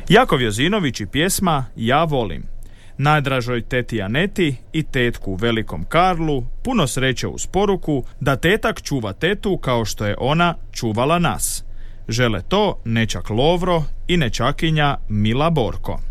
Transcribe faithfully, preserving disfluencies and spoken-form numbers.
Jakov Jozinović i pjesma Ja volim. Najdražoj teti Aneti i tetku velikom Karlu puno sreće uz poruku da tetak čuva tetu kao što je ona čuvala nas. Žele to nečak Lovro i nečakinja Mila Borko.